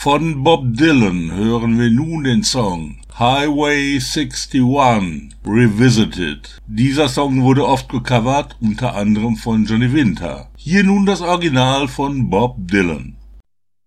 Von Bob Dylan hören wir nun den Song Highway 61 Revisited. Dieser Song wurde oft gecovert, unter anderem von Johnny Winter. Hier nun das Original von Bob Dylan.